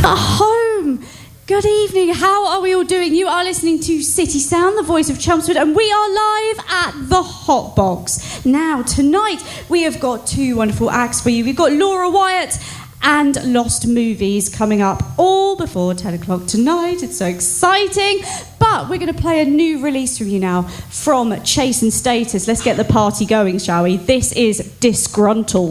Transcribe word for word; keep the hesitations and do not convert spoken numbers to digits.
the home. Good evening, how are we all doing? You are listening to City Sound, the voice of Chelmsford, and we are live at the Hot Box. Now, tonight, we have got two wonderful acts for you. We've got Laura Wyatt and Lost Movies coming up all before ten o'clock tonight. It's so exciting. But we're going to play a new release from you now from Chase and Status. Let's get the party going, shall we? This is Disgruntled.